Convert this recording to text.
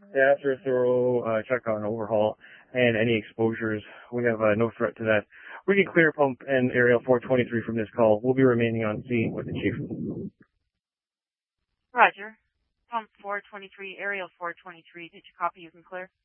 Yeah, after a thorough check on overhaul and any exposures, we have no threat to that. We can clear pump and aerial 423 from this call. We'll be remaining on scene with the chief. Roger. Pump 423, aerial 423. Did you copy? You can clear.